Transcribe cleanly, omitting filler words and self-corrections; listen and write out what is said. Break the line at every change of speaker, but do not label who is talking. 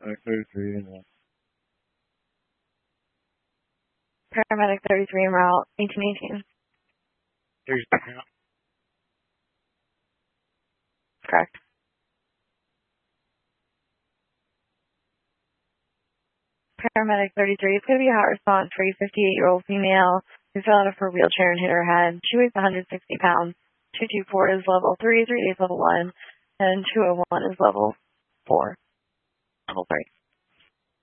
33 and
Paramedic 33 en route, 1818.
There's the count.
Correct. Paramedic 33, it's going to be a hot response for a 58-year-old female who fell out of her wheelchair and hit her head. She weighs 160 pounds. 224 is level 3, 3 is level 1, and 201 is level 4. Level 3.